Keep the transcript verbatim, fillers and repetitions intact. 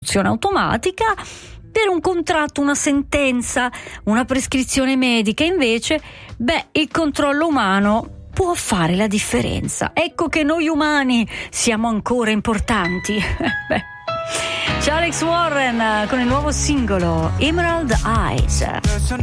traduzione automatica. Per un contratto, una sentenza, una prescrizione medica, invece, beh, il controllo umano può fare la differenza. Ecco che noi umani siamo ancora importanti. Beh. C'è Alex Warren con il nuovo singolo Emerald Eyes.